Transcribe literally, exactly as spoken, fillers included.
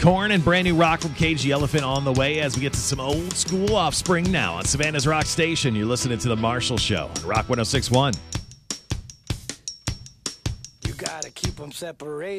Korn and brand new rock from Cage the Elephant on the way as we get to some old school Offspring now on Savannah's Rock Station. You're listening to The Marshall Show on Rock one oh six point one. You gotta keep them separated.